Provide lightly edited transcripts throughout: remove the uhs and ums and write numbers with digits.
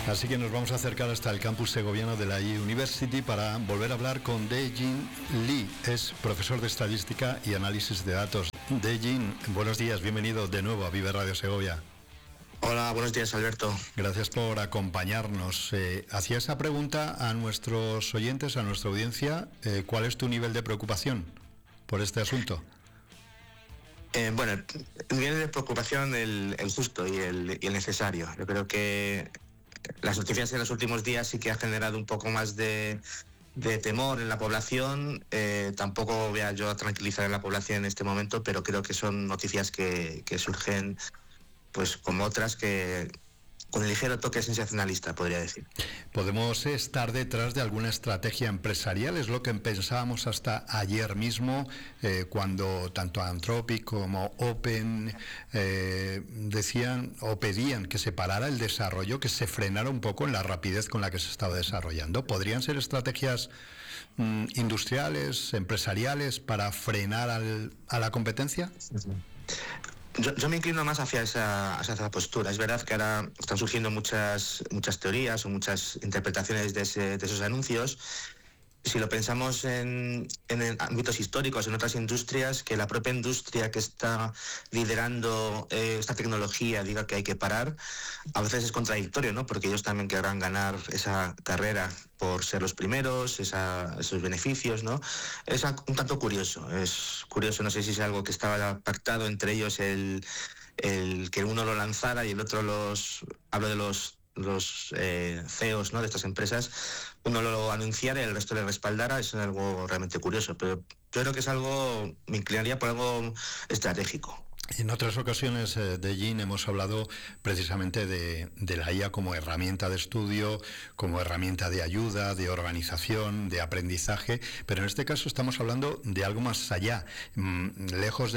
Así que nos vamos a acercar hasta el campus segoviano de la University para volver a hablar con Dae-Jin Lee. Es profesor de estadística y análisis de datos. Dae-Jin, buenos días, bienvenido de nuevo a Vive Radio Segovia. Hola, buenos días, Alberto. Gracias por acompañarnos. Hacía esa pregunta a nuestros oyentes, a nuestra audiencia. ¿Cuál es tu nivel de preocupación por este asunto? Bueno, el nivel de preocupación el justo y el necesario. Yo creo que las noticias en los últimos días sí que han generado un poco más de temor en la población. Tampoco voy a yo a tranquilizar a la población en este momento, pero creo que son noticias que surgen pues como otras que con el ligero toque sensacionalista, podría decir. ¿Podemos estar detrás de alguna estrategia empresarial? Es lo que pensábamos hasta ayer mismo, cuando tanto Anthropic como Open decían o pedían que se parara el desarrollo, que se frenara un poco en la rapidez con la que se estaba desarrollando. ¿Podrían ser estrategias industriales, empresariales, para frenar a la competencia? Yo me inclino más hacia esa postura. Es verdad que ahora están surgiendo muchas teorías o muchas interpretaciones de esos anuncios. Si lo pensamos en ámbitos históricos, en otras industrias, que la propia industria que está liderando esta tecnología diga que hay que parar, a veces es contradictorio, ¿no? Porque ellos también querrán ganar esa carrera por ser los primeros, esos beneficios, ¿no? Es un tanto curioso. Es curioso, no sé si es algo que estaba pactado entre ellos, el que uno lo lanzara y el otro hablo de los CEOs, ¿no?, de estas empresas, uno lo anunciara y el resto le respaldara. Es algo realmente curioso, pero yo creo que es algo, me inclinaría por algo estratégico. En otras ocasiones, Dae-Jin, hemos hablado precisamente de la IA como herramienta de estudio, como herramienta de ayuda, de organización, de aprendizaje, pero en este caso estamos hablando de algo más allá, lejos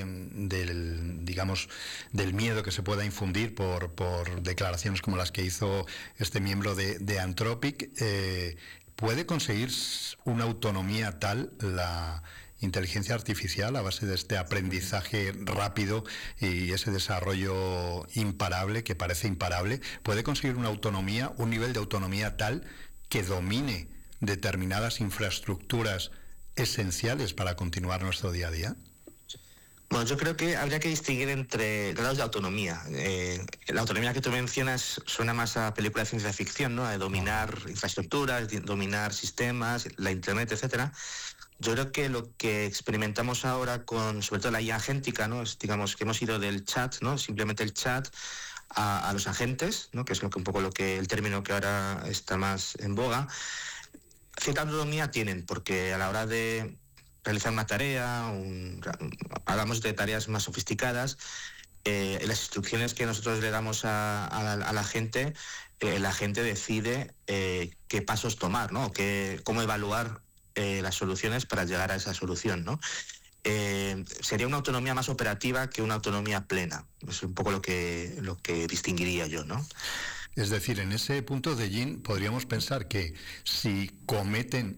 del miedo que se pueda infundir por declaraciones como las que hizo este miembro de Anthropic. ¿Puede conseguir una autonomía tal la inteligencia artificial a base de este aprendizaje rápido y ese desarrollo imparable, que parece imparable? ¿Puede conseguir una autonomía, un nivel de autonomía tal que domine determinadas infraestructuras esenciales para continuar nuestro día a día? Bueno, yo creo que habría que distinguir entre grados de autonomía. La autonomía que tú mencionas suena más a película de ciencia ficción, ¿no? De dominar infraestructuras, dominar sistemas, la internet, etcétera. Yo creo que lo que experimentamos ahora con, sobre todo la IA agéntica, ¿no? Digamos que hemos ido del chat, ¿no? Simplemente el chat a los agentes, ¿no? Que es un poco el término que ahora está más en boga. Cierta autonomía tienen, porque a la hora de realizar una tarea, hablamos de tareas más sofisticadas, las instrucciones que nosotros le damos a la gente, la gente decide qué pasos tomar, ¿no? Cómo evaluar las soluciones para llegar a esa solución, ¿no? Sería una autonomía más operativa que una autonomía plena. Es un poco lo que distinguiría yo, ¿no? Es decir, en ese punto, Dae-Jin, podríamos pensar que si cometen,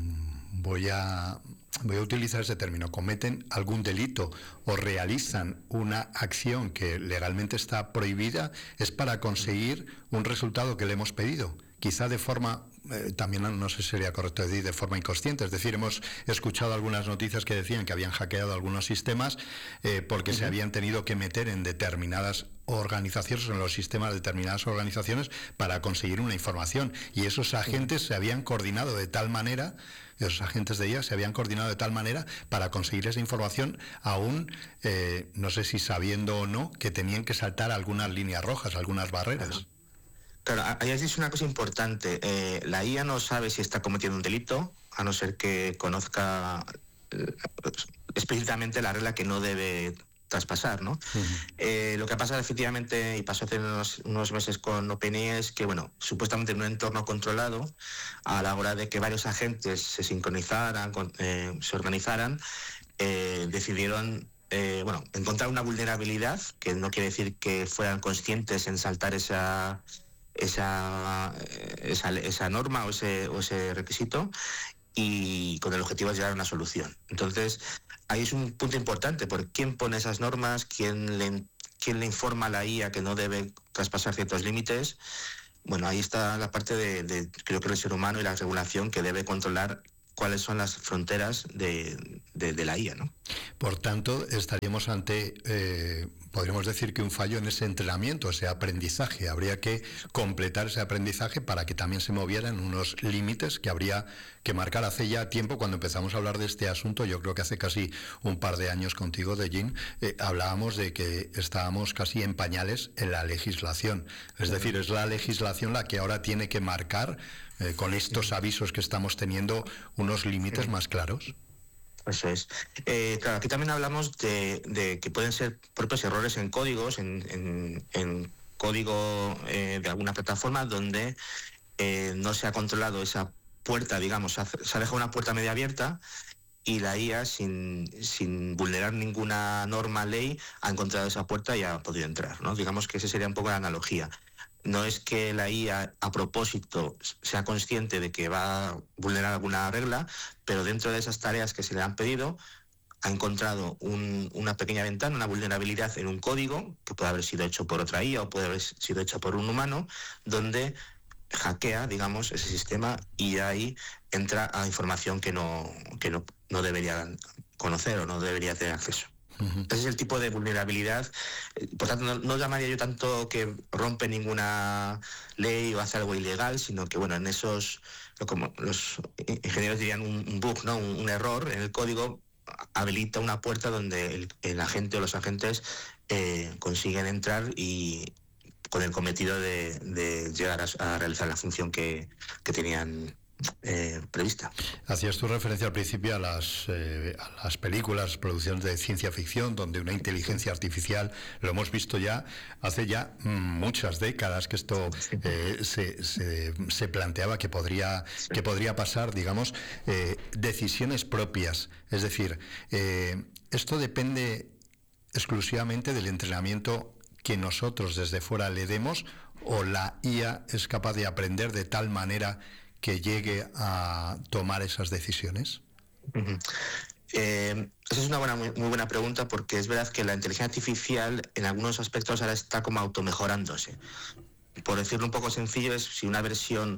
voy a utilizar ese término, cometen algún delito o realizan una acción que legalmente está prohibida, es para conseguir un resultado que le hemos pedido. Quizá de forma, también no sé si sería correcto decir de forma inconsciente, es decir, hemos escuchado algunas noticias que decían que habían hackeado algunos sistemas porque se habían tenido que meter en determinadas organizaciones, en los sistemas de determinadas organizaciones para conseguir una información, y esos agentes se habían coordinado de tal manera, esos agentes de IA se habían coordinado de tal manera para conseguir esa información, aún no sé si sabiendo o no que tenían que saltar algunas líneas rojas, algunas barreras. Claro, ahí has dicho una cosa importante. La IA no sabe si está cometiendo un delito, a no ser que conozca explícitamente la regla que no debe traspasar, ¿no? Lo que pasa efectivamente, y pasó hace unos meses con OpenAI, es que, bueno, supuestamente en un entorno controlado, a la hora de que varios agentes se sincronizaran, se organizaran, decidieron encontrar una vulnerabilidad, que no quiere decir que fueran conscientes en saltar esa norma o ese requisito, y con el objetivo de llegar a una solución. Entonces, ahí es un punto importante, porque ¿quién pone esas normas? ¿Quién le informa a la IA que no debe traspasar ciertos límites? bueno, ahí está la parte creo que el ser humano y la regulación que debe controlar cuáles son las fronteras de la IA, ¿no? Por tanto, estaríamos ante, podríamos decir que un fallo en ese entrenamiento, ese aprendizaje. Habría que completar ese aprendizaje para que también se movieran unos límites que habría que marcar. Hace ya tiempo, cuando empezamos a hablar de este asunto, yo creo que hace casi un par de años contigo, Dellín, hablábamos de que estábamos casi en pañales en la legislación. Es decir, es la legislación la que ahora tiene que marcar, con estos avisos que estamos teniendo, unos límites más claros. Eso es. Claro, aquí también hablamos de que pueden ser propios errores en códigos, en código de alguna plataforma donde no se ha controlado esa puerta, digamos, se ha dejado una puerta media abierta y la IA, sin vulnerar ninguna norma, ley, ha encontrado esa puerta y ha podido entrar, ¿no? Digamos que esa sería un poco la analogía. No es que la IA a propósito sea consciente de que va a vulnerar alguna regla, pero dentro de esas tareas que se le han pedido ha encontrado una pequeña ventana, una vulnerabilidad en un código que puede haber sido hecho por otra IA o puede haber sido hecho por un humano, donde hackea, digamos, ese sistema y ahí entra a información que no debería conocer o no debería tener acceso. Ese es el tipo de vulnerabilidad. Por tanto, no llamaría yo tanto que rompe ninguna ley o hace algo ilegal, sino que, bueno, en esos, como los ingenieros dirían, un bug, ¿no? Un error en el código habilita una puerta donde el agente o los agentes consiguen entrar y con el cometido de llegar a realizar la función que tenían prevista. Hacías tu referencia al principio a las películas, producciones de ciencia ficción, donde una inteligencia artificial, lo hemos visto ya hace ya muchas décadas que esto se planteaba que podría pasar, digamos, decisiones propias. Es decir, esto depende exclusivamente del entrenamiento que nosotros desde fuera le demos, o la IA es capaz de aprender de tal manera que llegue a tomar esas decisiones? Esa es una muy buena pregunta, porque es verdad que la inteligencia artificial en algunos aspectos ahora está como automejorándose. Por decirlo un poco sencillo, es si una versión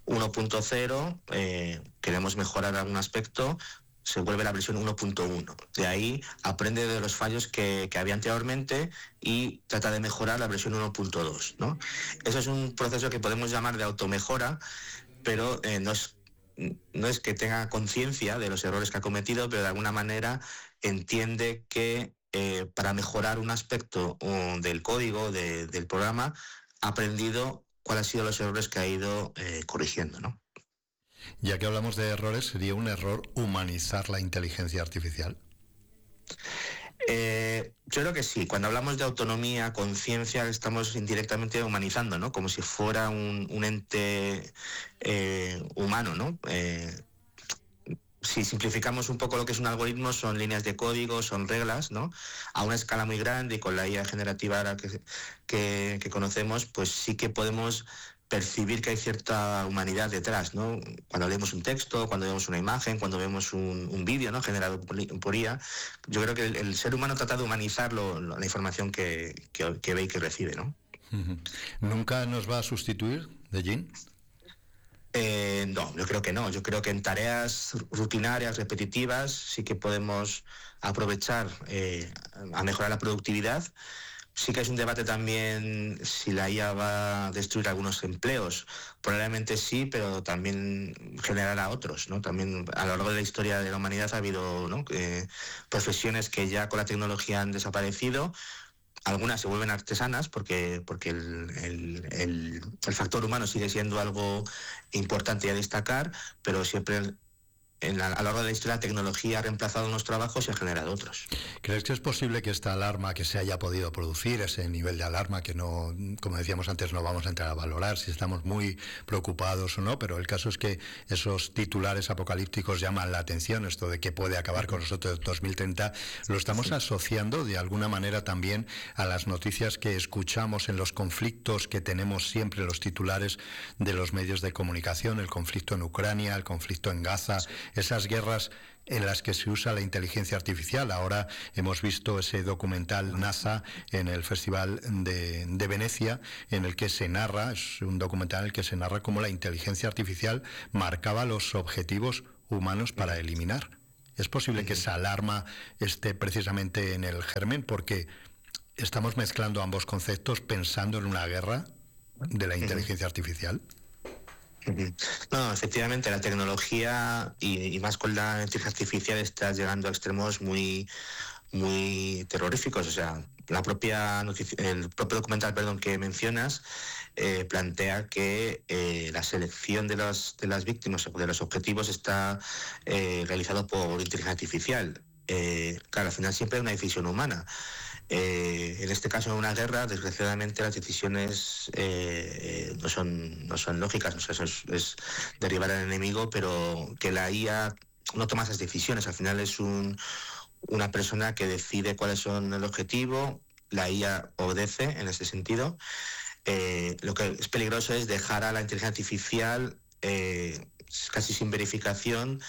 1.0 queremos mejorar algún aspecto, se vuelve la versión 1.1. De ahí aprende de los fallos que había anteriormente y trata de mejorar la versión 1.2, ¿no? Eso es un proceso que podemos llamar de automejora, pero no es que tenga conciencia de los errores que ha cometido, pero de alguna manera entiende que para mejorar un aspecto del código, del programa, ha aprendido cuáles han sido los errores que ha ido corrigiendo, ¿no? Ya que hablamos de errores, ¿sería un error humanizar la inteligencia artificial? Yo creo que sí. Cuando hablamos de autonomía, conciencia, estamos indirectamente humanizando, ¿no? Como si fuera un ente humano, ¿no? Si simplificamos un poco lo que es un algoritmo, son líneas de código, son reglas, ¿no? A una escala muy grande, y con la IA generativa ahora que conocemos, pues sí que podemos percibir que hay cierta humanidad detrás, ¿no? Cuando leemos un texto, cuando vemos una imagen, cuando vemos un vídeo, ¿no?, generado por IA, yo creo que el ser humano trata de humanizar la información que ve y que recibe, ¿no? ¿Nunca nos va a sustituir, Dellín? No, yo creo que no. Yo creo que en tareas rutinarias, repetitivas, sí que podemos aprovechar a mejorar la productividad. Sí que es un debate también si la IA va a destruir algunos empleos. Probablemente sí, pero también generará otros, ¿no? También a lo largo de la historia de la humanidad ha habido, ¿no?, profesiones que ya con la tecnología han desaparecido. Algunas se vuelven artesanas porque el factor humano sigue siendo algo importante a destacar, pero siempre a lo largo de la historia la tecnología ha reemplazado unos trabajos y ha generado otros. ¿Crees que es posible que esta alarma que se haya podido producir, ese nivel de alarma que no, como decíamos antes, no vamos a entrar a valorar si estamos muy preocupados o no, pero el caso es que esos titulares apocalípticos llaman la atención, esto de que puede acabar con nosotros en 2030, lo estamos asociando de alguna manera también a las noticias que escuchamos en los conflictos que tenemos siempre los titulares de los medios de comunicación, el conflicto en Ucrania, el conflicto en Gaza, esas guerras en las que se usa la inteligencia artificial. Ahora hemos visto ese documental NASA en el Festival de Venecia, en el que se narra, es un documental en el que se narra cómo la inteligencia artificial marcaba los objetivos humanos para eliminar. Es posible que esa alarma esté precisamente en el germen, porque estamos mezclando ambos conceptos pensando en una guerra de la inteligencia artificial. No, efectivamente, la tecnología y más con la inteligencia artificial está llegando a extremos muy terroríficos. O sea, el propio documental, que mencionas, plantea que la selección de las víctimas o de los objetivos está realizado por inteligencia artificial. Claro, al final siempre hay una decisión humana. En este caso, en una guerra, desgraciadamente las decisiones no son lógicas. O sea, es derribar al enemigo, pero que la IA no toma esas decisiones. Al final es una persona que decide cuáles son el objetivo. La IA obedece en ese sentido. Lo que es peligroso es dejar a la inteligencia artificial casi sin verificación,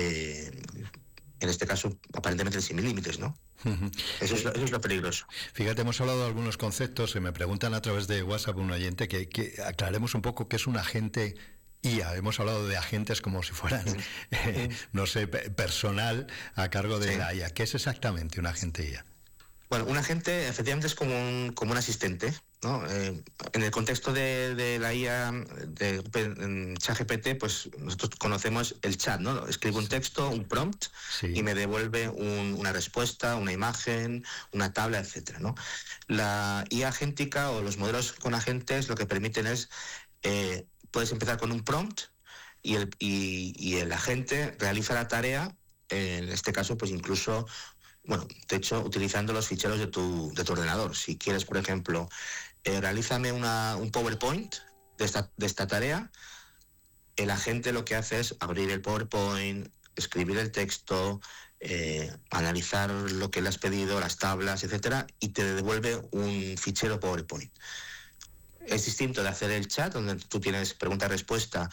en este caso aparentemente sin límites, ¿no? Eso es lo peligroso. Fíjate, hemos hablado de algunos conceptos y me preguntan a través de WhatsApp un oyente que aclaremos un poco qué es un agente IA. Hemos hablado de agentes como si fueran, no sé, personal a cargo de la IA. ¿Qué es exactamente un agente IA? Bueno, un agente efectivamente es como un asistente, ¿no? En el contexto de la IA, de ChatGPT, pues nosotros conocemos el chat, ¿no? Escribo un texto, un prompt, y me devuelve una respuesta, una imagen, una tabla, etcétera, ¿no? La IA agéntica o los modelos con agentes lo que permiten es, puedes empezar con un prompt y el agente realiza la tarea, en este caso, pues incluso... Bueno, de hecho, utilizando los ficheros de tu ordenador. Si quieres, por ejemplo, realízame un PowerPoint de esta tarea, el agente lo que hace es abrir el PowerPoint, escribir el texto, analizar lo que le has pedido, las tablas, etcétera, y te devuelve un fichero PowerPoint. Es distinto de hacer el chat, donde tú tienes pregunta-respuesta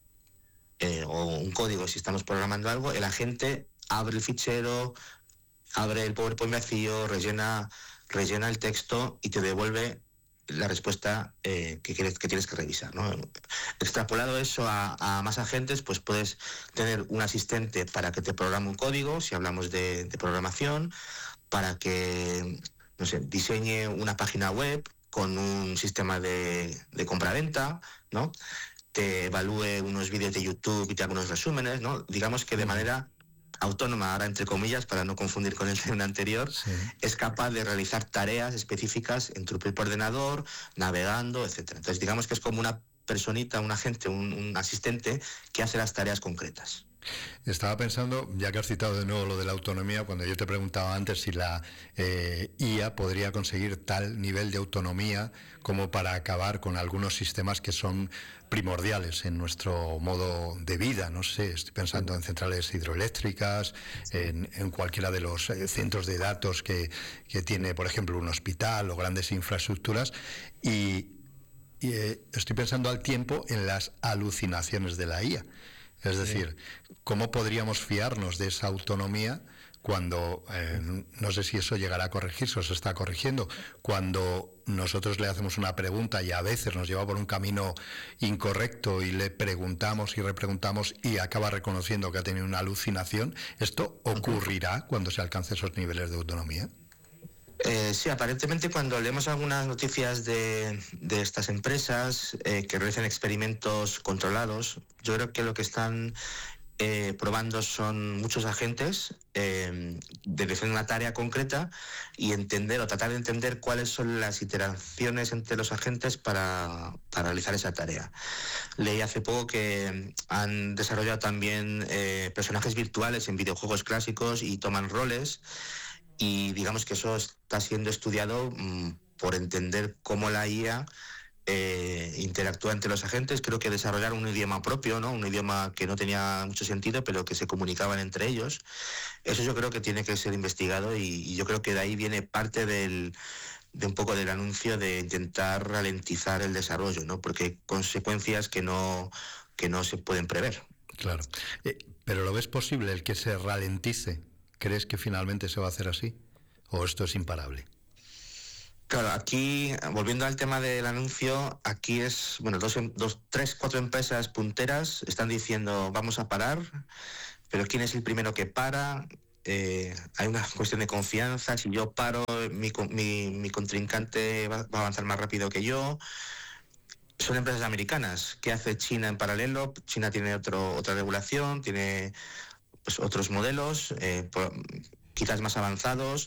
o un código si estamos programando algo. El agente abre el fichero, abre el PowerPoint vacío, rellena el texto y te devuelve la respuesta que tienes que revisar, ¿no? Extrapolado eso a más agentes, pues puedes tener un asistente para que te programe un código, si hablamos de programación, para que, no sé, diseñe una página web con un sistema de compra-venta, ¿no? Te evalúe unos vídeos de YouTube y te haga unos resúmenes, ¿no? Digamos que de manera autónoma, ahora entre comillas, para no confundir con el tema anterior, es capaz de realizar tareas específicas en tu propio ordenador, navegando, etcétera. Entonces, digamos que es como una personita, un agente, un asistente que hace las tareas concretas. Estaba pensando, ya que has citado de nuevo lo de la autonomía, cuando yo te preguntaba antes si la IA podría conseguir tal nivel de autonomía como para acabar con algunos sistemas que son primordiales en nuestro modo de vida. No sé, estoy pensando en centrales hidroeléctricas, en cualquiera de los centros de datos que tiene, por ejemplo, un hospital o grandes infraestructuras, y estoy pensando al tiempo en las alucinaciones de la IA. Es decir, ¿cómo podríamos fiarnos de esa autonomía cuando, no sé si eso llegará a corregirse o se está corrigiendo, cuando nosotros le hacemos una pregunta y a veces nos lleva por un camino incorrecto y le preguntamos y repreguntamos y acaba reconociendo que ha tenido una alucinación? ¿Esto ocurrirá cuando se alcance esos niveles de autonomía? Sí, aparentemente cuando leemos algunas noticias de estas empresas que realizan experimentos controlados, yo creo que lo que están probando son muchos agentes de realizar una tarea concreta y entender o tratar de entender cuáles son las interacciones entre los agentes para realizar esa tarea. Leí hace poco que han desarrollado también personajes virtuales en videojuegos clásicos y toman roles. Y digamos que eso está siendo estudiado por entender cómo la IA interactúa entre los agentes. Creo que desarrollar un idioma propio, ¿no? Un idioma que no tenía mucho sentido, pero que se comunicaban entre ellos. Eso yo creo que tiene que ser investigado y yo creo que de ahí viene parte de un poco del anuncio de intentar ralentizar el desarrollo, ¿no? Porque hay consecuencias que no se pueden prever. Claro. ¿Pero lo ves posible el que se ralentice? ¿Crees que finalmente se va a hacer así? ¿O esto es imparable? Claro, aquí, volviendo al tema del anuncio, aquí es, bueno, tres, cuatro empresas punteras están diciendo vamos a parar, pero ¿quién es el primero que para? Hay una cuestión de confianza. Si yo paro, mi contrincante va a avanzar más rápido que yo. Son empresas americanas. ¿Qué hace China en paralelo? China tiene otra regulación, tiene pues, otros modelos, quizás más avanzados.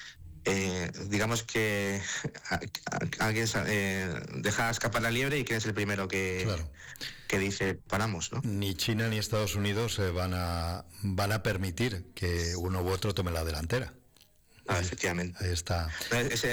Digamos que alguien deja escapar la liebre y quién es el primero Claro. que dice paramos, ¿no? Ni China ni Estados Unidos van a permitir que uno u otro tome la delantera. Efectivamente. Ahí está. Es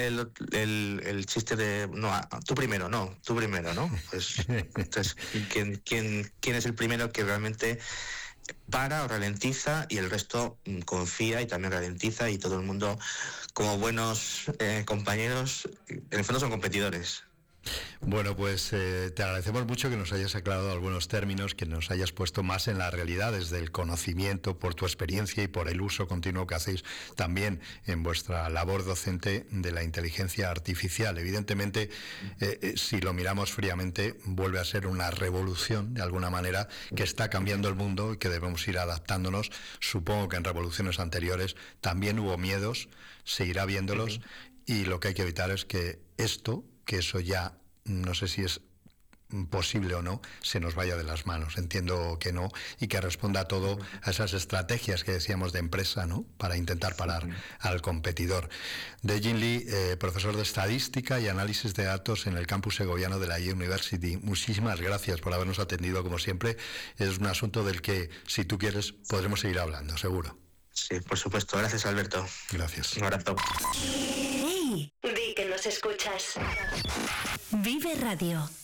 el chiste de tú primero, ¿no? Pues entonces, ¿quién es el primero que realmente para o ralentiza y el resto confía y también ralentiza, y todo el mundo, como buenos compañeros, en el fondo son competidores? Bueno, pues te agradecemos mucho que nos hayas aclarado algunos términos, que nos hayas puesto más en la realidad desde el conocimiento, por tu experiencia y por el uso continuo que hacéis también en vuestra labor docente de la inteligencia artificial. Evidentemente, si lo miramos fríamente, vuelve a ser una revolución, de alguna manera, que está cambiando el mundo y que debemos ir adaptándonos. Supongo que en revoluciones anteriores también hubo miedos, seguirá viéndolos, y lo que hay que evitar es que eso ya, no sé si es posible o no, se nos vaya de las manos. Entiendo que no, y que responda todo a esas estrategias que decíamos de empresa, ¿no?, para intentar parar al competidor. De-Jin Lee, profesor de Estadística y Análisis de Datos en el campus segoviano de la University. Muchísimas gracias por habernos atendido, como siempre. Es un asunto del que, si tú quieres, podremos seguir hablando, seguro. Sí, por supuesto. Gracias, Alberto. Gracias. Un abrazo. ¡Hey! Di que nos escuchas. Vive Radio.